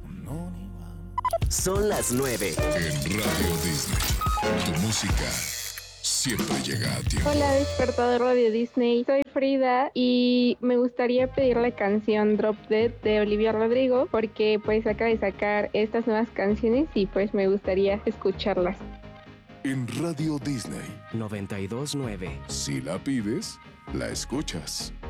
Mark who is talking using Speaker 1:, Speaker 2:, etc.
Speaker 1: Son las 9.
Speaker 2: En Radio Disney, tu música siempre llega a tiempo.
Speaker 3: Hola, despertador Radio Disney. Soy Frida y me gustaría pedir la canción Drop Dead de Olivia Rodrigo porque pues acaba de sacar estas nuevas canciones y pues me gustaría escucharlas.
Speaker 2: En Radio Disney
Speaker 1: 92.9.
Speaker 2: Si la pides, la escuchas.